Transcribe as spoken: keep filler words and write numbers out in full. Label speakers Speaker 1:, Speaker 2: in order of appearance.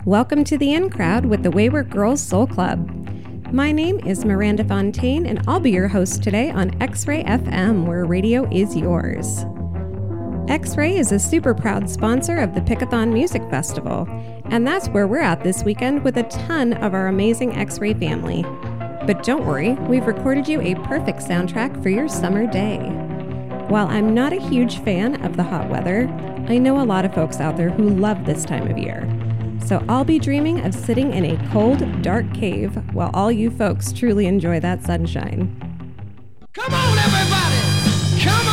Speaker 1: Welcome to the In Crowd with the Wayward Girls Soul Club. My name is Miranda Fontaine, and I'll be your host today on X-Ray F M, where radio is yours. X-Ray is a super proud sponsor of the Pickathon Music Festival, and that's where we're at this weekend with a ton of our amazing X-Ray family. But don't worry, we've recorded you a perfect soundtrack for your summer day. While I'm not a huge fan of the hot weather, I know a lot of folks out there who love this time of year. So I'll be dreaming of sitting in a cold, dark cave while all you folks truly enjoy that sunshine.
Speaker 2: Come on, everybody! Come